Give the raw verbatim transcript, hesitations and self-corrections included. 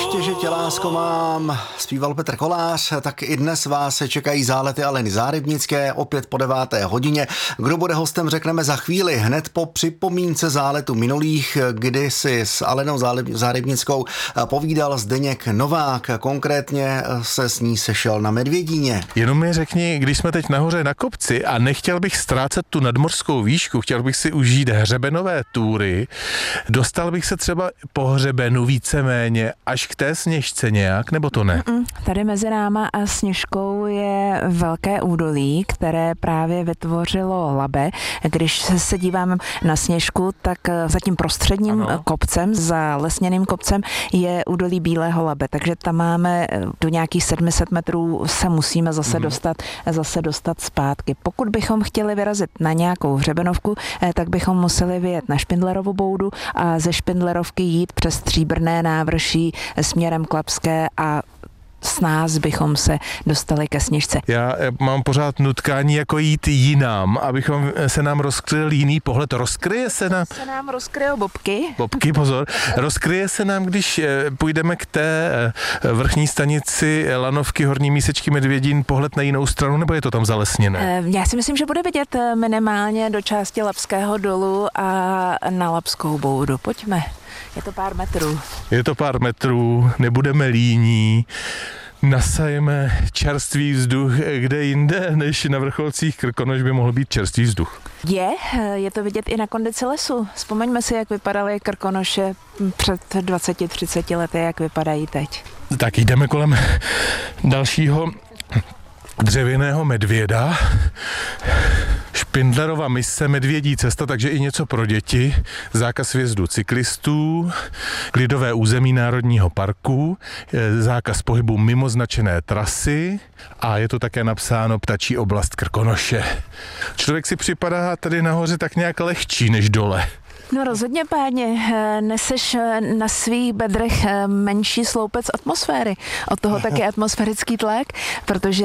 Ještě, že tě lásko mám, zpíval Petr Kolář, tak i dnes vás čekají zálety Aleny Zárybnické, opět po deváté hodině. Kdo bude hostem, řekneme za chvíli, hned po připomínce záletu minulých, kdy si s Alenou Zárybnickou povídal Zdeněk Novák, konkrétně se s ní sešel na Medvědíně. Jenom mi řekni, když jsme teď nahoře na kopci a nechtěl bych ztrácet tu nadmořskou výšku, chtěl bych si užít hřebenové túry, dostal bych se třeba po hřebenu víceméně až k té Sněžce nějak, nebo to ne? Mm-mm. Tady mezi náma a Sněžkou je velké údolí, které právě vytvořilo Labe. Když se díváme na Sněžku, tak za tím prostředním ano. kopcem, za lesněným kopcem je údolí Bílého Labe, takže tam máme do nějakých sedm set metrů se musíme zase mm. dostat, zase dostat zpátky. Pokud bychom chtěli vyrazit na nějakou hřebenovku, tak bychom museli vyjet na Špindlerovu boudu a ze Špindlerovky jít přes Stříbrné návrší směrem k Labské a s nás bychom se dostali ke Sněžce. Já mám pořád nutkání jako jít jinam, abychom se nám rozkryl jiný pohled. Rozkryje se nám... Se nám rozkryjou bobky. Bobky, pozor. Rozkryje se nám, když půjdeme k té vrchní stanici Lanovky, Horní Mísečky, Medvědín, pohled na jinou stranu, nebo je to tam zalesněné? Já si myslím, že bude vidět minimálně do části Labského dolu a na Labskou boudu. Pojďme. Je to pár metrů. Je to pár metrů, nebudeme líní, nasajeme čerstvý vzduch, kde jinde než na vrcholcích Krkonoš by mohl být čerstvý vzduch. Je, je to vidět i na kondici lesu. Vzpomeňme si, jak vypadaly Krkonoše před dvaceti třiceti lety, jak vypadají teď. Tak jdeme kolem dalšího dřevěného medvěda. Špindlerova mise, Medvědí cesta, takže i něco pro děti, zákaz vjezdu cyklistů, klidové území Národního parku, zákaz pohybu mimo značené trasy a je to také napsáno Ptačí oblast Krkonoše. Člověk si připadá tady nahoře tak nějak lehčí než dole. No rozhodně, páně, neseš na svých bedrech menší sloupec atmosféry. Od toho taky atmosférický tlak, protože